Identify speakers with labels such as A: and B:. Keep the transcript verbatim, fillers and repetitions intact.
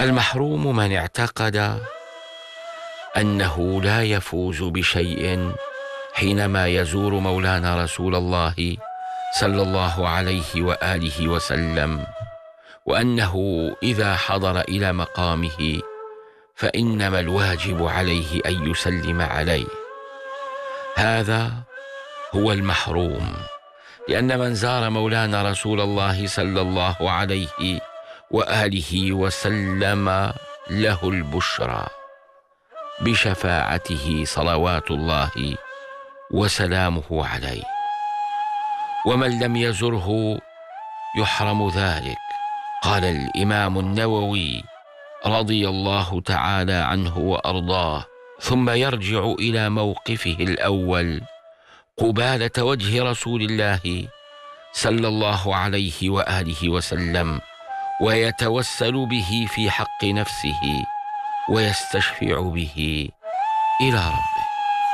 A: المحروم من اعتقد أنه لا يفوز بشيء حينما يزور مولانا رسول الله صلى الله عليه وآله وسلم، وأنه إذا حضر إلى مقامه فإنما الواجب عليه أن يسلم عليه. هذا هو المحروم، لأن من زار مولانا رسول الله صلى الله عليه وآله وسلم له البشرى بشفاعته صلوات الله وسلامه عليه، ومن لم يزره يحرم ذلك. قال الإمام النووي رضي الله تعالى عنه وأرضاه: ثم يرجع إلى موقفه الأول قبالة وجه رسول الله صلى الله عليه وآله وسلم، ويتوسل به في حق نفسه، ويستشفع به إلى ربه.